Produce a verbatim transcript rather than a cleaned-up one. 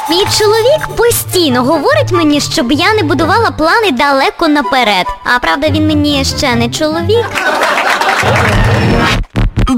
Мій чоловік постійно говорить мені, щоб я не будувала плани далеко наперед. А правда, він мені ще не чоловік.